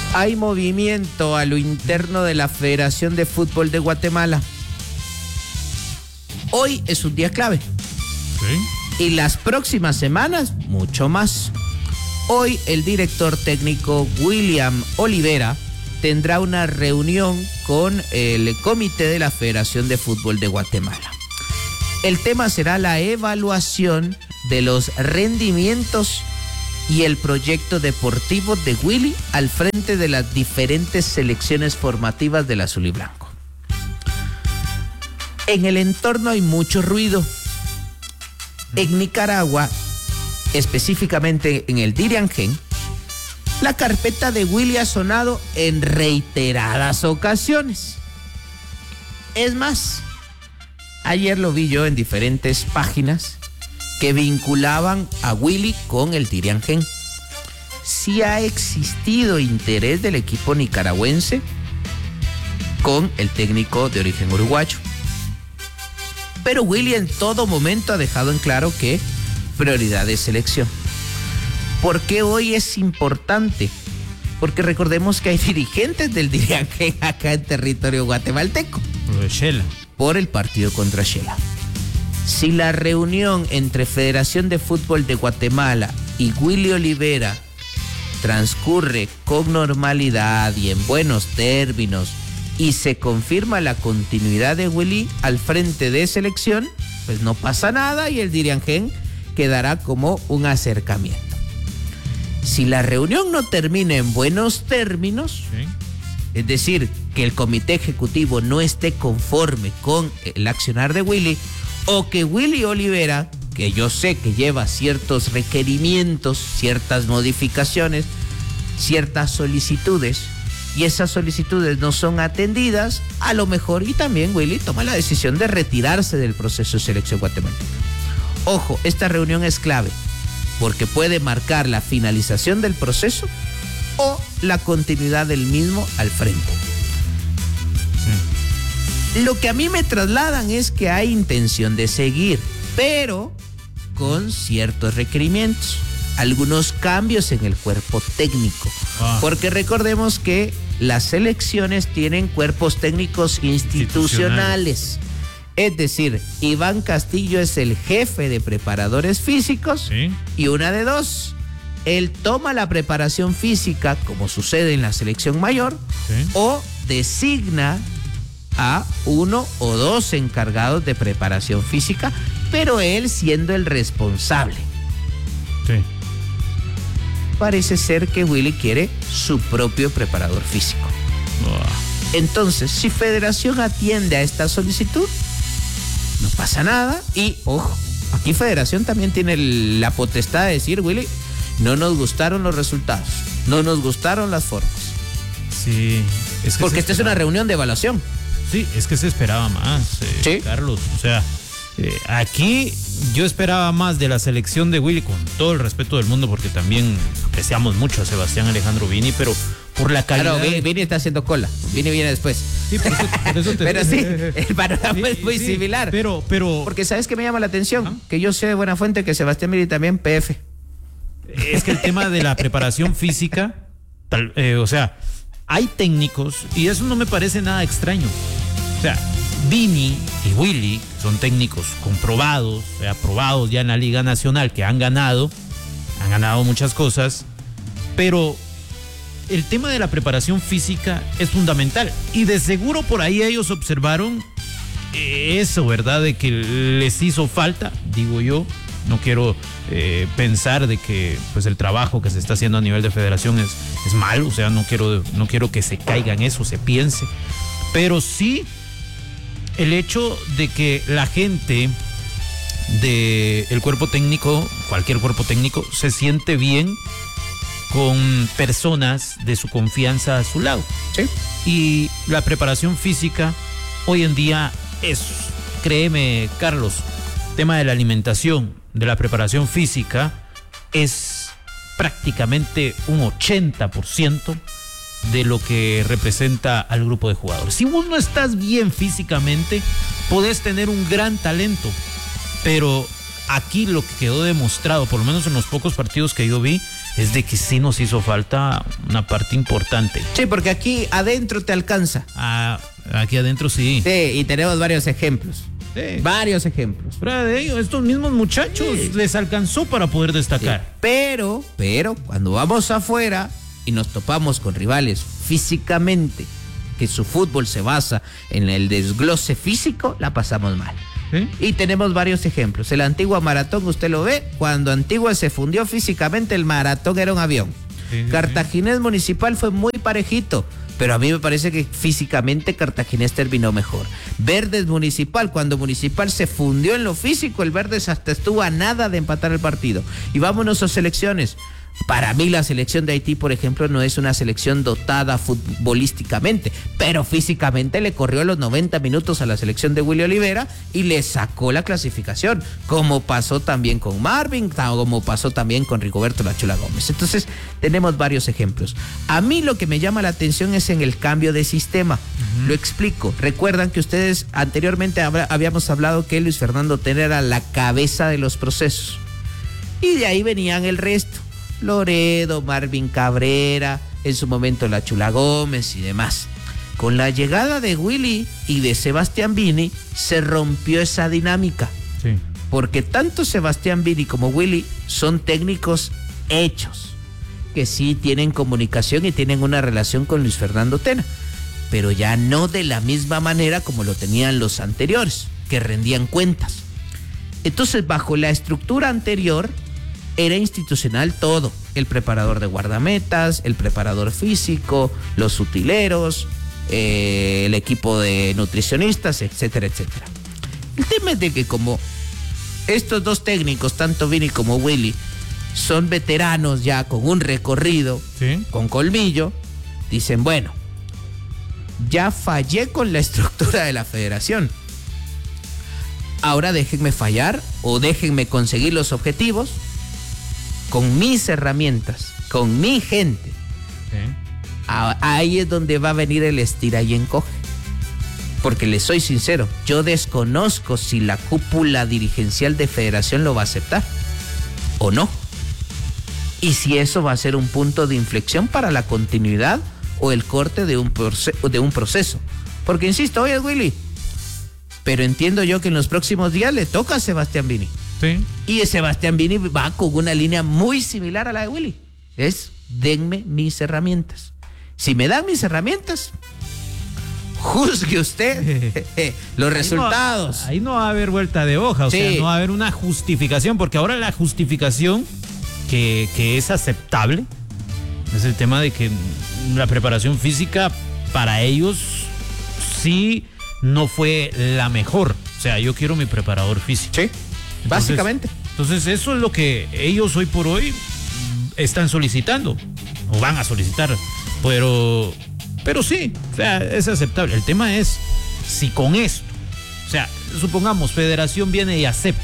Hay movimiento a lo interno de la Federación de Fútbol de Guatemala. Hoy es un día clave. ¿Sí? Y las próximas semanas, mucho más. Hoy el director técnico William Olivera tendrá una reunión con el comité de la Federación de Fútbol de Guatemala. El tema será la evaluación de los rendimientos y el proyecto deportivo de Willy al frente de las diferentes selecciones formativas del azul y blanco. En el entorno hay mucho ruido. En Nicaragua, específicamente en el Diriangén, la carpeta de Willy ha sonado en reiteradas ocasiones. Es más, ayer lo vi yo en diferentes páginas que vinculaban a Willy con el Diriangén. Sí ha existido interés del equipo nicaragüense con el técnico de origen uruguayo. Pero Willy en todo momento ha dejado en claro que prioridad es selección. ¿Por qué hoy es importante? Porque recordemos que hay dirigentes del Diriangén acá en territorio guatemalteco. Lo de Shela. Por el partido contra Shela. Si la reunión entre Federación de Fútbol de Guatemala y Willy Olivera transcurre con normalidad y en buenos términos y se confirma la continuidad de Willy al frente de selección, pues no pasa nada y el Diriangén quedará como un acercamiento. Si la reunión no termina en buenos términos, ¿sí? Es decir, que el comité ejecutivo no esté conforme con el accionar de Willy, o que Willy Olivera, que yo sé que lleva ciertos requerimientos, ciertas modificaciones, ciertas solicitudes, y esas solicitudes no son atendidas, a lo mejor, y también Willy toma la decisión de retirarse del proceso de selección guatemalteca. Ojo, esta reunión es clave, porque puede marcar la finalización del proceso o la continuidad del mismo al frente. Sí. Lo que a mí me trasladan es que hay intención de seguir, pero con ciertos requerimientos, algunos cambios en el cuerpo técnico, porque recordemos que las selecciones tienen cuerpos técnicos institucionales. Es decir, Iván Castillo es el jefe de preparadores físicos, ¿sí? Y una de dos, él toma la preparación física, como sucede en la selección mayor, ¿sí? O designa a uno o dos encargados de preparación física, pero él siendo el responsable. Sí. Parece ser que Willy quiere su propio preparador físico. Entonces, si Federación atiende a esta solicitud, no pasa nada. Y, ojo, aquí Federación también tiene la potestad de decir, Willy, no nos gustaron los resultados, no nos gustaron las formas. Sí. Es que porque esta es una reunión de evaluación. Sí, es que se esperaba más, ¿sí? Carlos. O sea, aquí yo esperaba más de la selección de Willy, con todo el respeto del mundo, porque también apreciamos mucho a Sebastián Alejandro Vini, pero por la calidad... Claro, Vini está haciendo cola, Vini viene después. Sí, por eso te... Pero sí, el panorama es muy similar. Pero... Porque ¿sabes qué me llama la atención? ¿Ah? Que yo sé de buena fuente que Sebastián Vini también PF. Es que el tema de la preparación física, o sea, hay técnicos, y eso no me parece nada extraño. O sea, Vini y Willy son técnicos comprobados, aprobados ya en la Liga Nacional, que han ganado muchas cosas, pero el tema de la preparación física es fundamental, y de seguro por ahí ellos observaron eso, ¿verdad? De que les hizo falta, digo yo. No quiero pensar de que pues el trabajo que se está haciendo a nivel de federación es malo, o sea, no quiero que se caiga en eso, se piense, pero sí el hecho de que la gente del cuerpo técnico, cualquier cuerpo técnico, se siente bien con personas de su confianza a su lado. Sí. Y la preparación física hoy en día es, créeme, Carlos, tema de la alimentación, de la preparación física, es prácticamente un 80% de lo que representa al grupo de jugadores. Si vos no estás bien físicamente, podés tener un gran talento, pero aquí lo que quedó demostrado, por lo menos en los pocos partidos que yo vi, es de que sí nos hizo falta una parte importante. Sí, porque aquí adentro te alcanza. Aquí adentro sí. Sí, y tenemos varios ejemplos. Sí. Varios ejemplos. Fuera de ello, estos mismos muchachos les alcanzó para poder destacar. Sí. Pero, cuando vamos afuera y nos topamos con rivales físicamente, que su fútbol se basa en el desglose físico, la pasamos mal. ¿Sí? Y tenemos varios ejemplos. El Antigua Maratón, usted lo ve, cuando Antigua se fundió físicamente, el Maratón era un avión. Sí. Cartaginés Municipal fue muy parejito, pero a mí me parece que físicamente Cartaginés terminó mejor. Verdes Municipal, cuando Municipal se fundió en lo físico, el Verdes hasta estuvo a nada de empatar el partido. Y vámonos a selecciones. Para mí la selección de Haití, por ejemplo, no es una selección dotada futbolísticamente, pero físicamente le corrió los 90 minutos a la selección de Willy Olivera y le sacó la clasificación, como pasó también con Marvin, como pasó también con Rigoberto La Chula Gómez. Entonces, tenemos varios ejemplos. A mí lo que me llama la atención es en el cambio de sistema. Lo explico. Recuerdan que ustedes anteriormente habíamos hablado que Luis Fernando Tena era la cabeza de los procesos. Y de ahí venían el resto. Loredo, Marvin Cabrera, en su momento La Chula Gómez y demás. Con la llegada de Willy y de Sebastián Vini, se rompió esa dinámica. Sí. Porque tanto Sebastián Vini como Willy son técnicos hechos, que sí tienen comunicación y tienen una relación con Luis Fernando Tena, pero ya no de la misma manera como lo tenían los anteriores, que rendían cuentas. Entonces, bajo la estructura anterior, era institucional todo: el preparador de guardametas, el preparador físico, los utileros, el equipo de nutricionistas, etcétera, etcétera. El tema es de que como estos dos técnicos, tanto Vini como Willy, son veteranos ya con un recorrido, Sí. con colmillo, dicen, bueno, ya fallé con la estructura de la federación. Ahora déjenme fallar o déjenme conseguir los objetivos con mis herramientas, con mi gente. Sí. Ahí es donde va a venir el estira y encoge. Porque les soy sincero, yo desconozco si la cúpula dirigencial de federación lo va a aceptar o no. Y si eso va a ser un punto de inflexión para la continuidad o el corte de un proceso. Porque insisto, oye Willy, pero entiendo yo que en los próximos días le toca a Sebastián Vini. Sí. Y Sebastián Vini va con una línea muy similar a la de Willy. Es, denme mis herramientas. Si me dan mis herramientas, juzgue usted los resultados. Ahí no va a haber vuelta de hoja, o Sí. sea, no va a haber una justificación, porque ahora la justificación que es aceptable es el tema de que la preparación física para ellos sí no fue la mejor. O sea, yo quiero mi preparador físico. Sí, básicamente. Entonces eso es lo que ellos hoy por hoy están solicitando o van a solicitar, pero sí, o sea, es aceptable. El tema es si con esto, o sea, supongamos Federación viene y acepta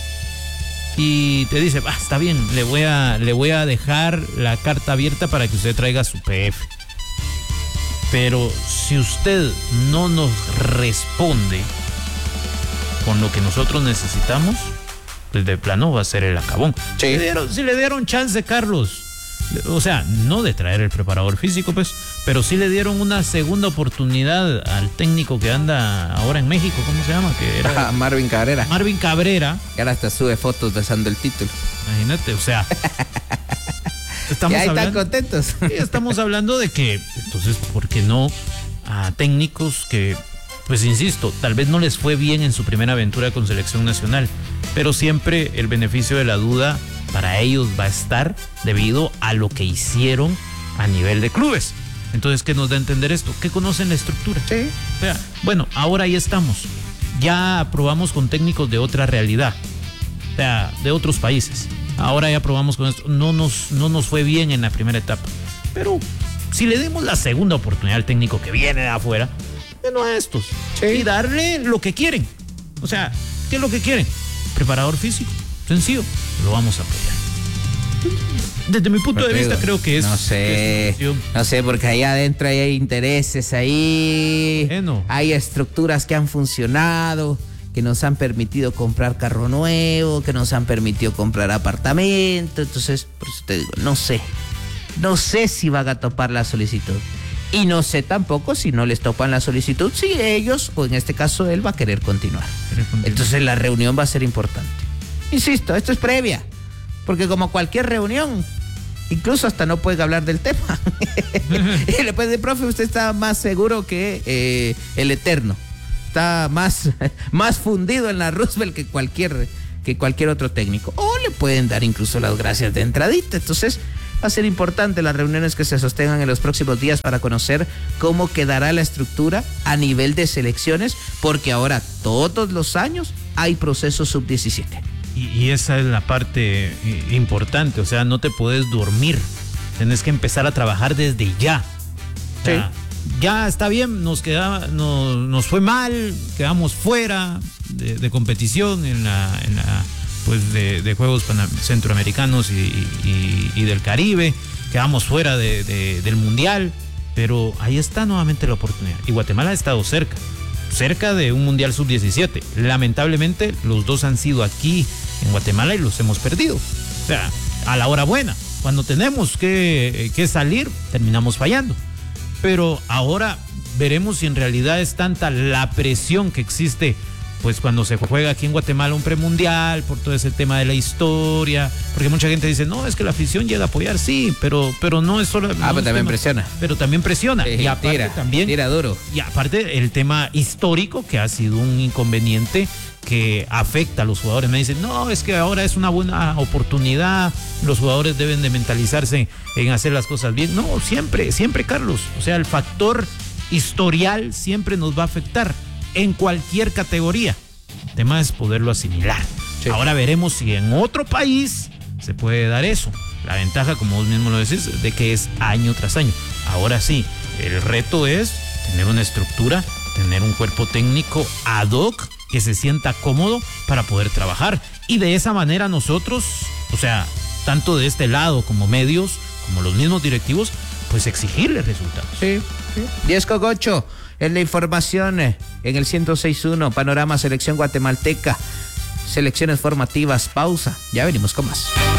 y te dice, está bien, le voy a dejar la carta abierta para que usted traiga su PF. Pero si usted no nos responde con lo que nosotros necesitamos, pues de plano va a ser el acabón. Sí. Si le dieron chance, Carlos, o sea, no de traer el preparador físico, pues, pero sí le dieron una segunda oportunidad al técnico que anda ahora en México, ¿cómo se llama? Que era Marvin Cabrera. Marvin Cabrera. Que ahora hasta sube fotos besando el título. Imagínate, o sea, Y ahí están contentos. Sí, estamos hablando de que, entonces, ¿por qué no a técnicos que, pues insisto, tal vez no les fue bien en su primera aventura con selección nacional, pero siempre el beneficio de la duda para ellos va a estar debido a lo que hicieron a nivel de clubes? Entonces, ¿qué nos da a entender esto? Que conocen la estructura. Sí. O sea, bueno, ahora ahí estamos. Ya probamos con técnicos de otra realidad, o sea, de otros países. Ahora ya probamos con esto. No nos fue bien en la primera etapa. Pero si le demos la segunda oportunidad al técnico que viene de afuera, bueno, a estos. Sí. Y darle lo que quieren. O sea, ¿qué es lo que quieren? Preparador físico. Sencillo. Lo vamos a apoyar. Desde mi punto de vista, creo que es. No sé. No sé, porque ahí adentro hay intereses ahí. Bueno. Hay estructuras que han funcionado. que nos han permitido comprar carro nuevo, que nos han permitido comprar apartamento. Entonces, por eso te digo, no sé si van a topar la solicitud. Y no sé tampoco si no les topan la solicitud, si ellos, o en este caso él, va a querer continuar. Entonces la reunión va a ser importante. Insisto, esto es previa, porque como cualquier reunión, incluso hasta no pueden hablar del tema. Y le puede decir, profe, usted está más seguro que el Eterno. Está más fundido en la Roosevelt que cualquier otro técnico. O le pueden dar incluso las gracias de entradita. Entonces va a ser importante las reuniones que se sostengan en los próximos días para conocer cómo quedará la estructura a nivel de selecciones, porque ahora todos los años hay proceso sub-17. Y esa es la parte importante, o sea, no te puedes dormir, tenés que empezar a trabajar desde ya. O sea, sí. Ya está bien, nos fue mal, quedamos fuera de competición en la pues de Juegos Centroamericanos y del Caribe, quedamos fuera del Mundial, pero ahí está nuevamente la oportunidad. Y Guatemala ha estado cerca de un Mundial Sub-17. Lamentablemente los dos han sido aquí en Guatemala y los hemos perdido. O sea, a la hora buena, cuando tenemos que salir, terminamos fallando. Pero ahora veremos si en realidad es tanta la presión que existe, pues cuando se juega aquí en Guatemala un premundial, por todo ese tema de la historia, porque mucha gente dice, no, es que la afición llega a apoyar, sí, pero no es solo... pero también presiona. Pero también presiona. Y aparte tira duro. Y aparte el tema histórico, que ha sido un inconveniente que afecta a los jugadores. Me dicen, no, es que ahora es una buena oportunidad, los jugadores deben de mentalizarse en hacer las cosas bien. No, siempre, Carlos. O sea, el factor historial siempre nos va a afectar en cualquier categoría. El tema es poderlo asimilar. Sí. Ahora veremos si en otro país se puede dar eso. La ventaja, como vos mismo lo decís, de que es año tras año. Ahora sí, el reto es tener una estructura, tener un cuerpo técnico ad hoc que se sienta cómodo para poder trabajar. Y de esa manera nosotros, o sea, tanto de este lado como medios, como los mismos directivos, pues exigirles resultados. Sí. 10:08 es la información en el 106.1, Panorama Selección Guatemalteca, selecciones formativas. Pausa, ya venimos con más.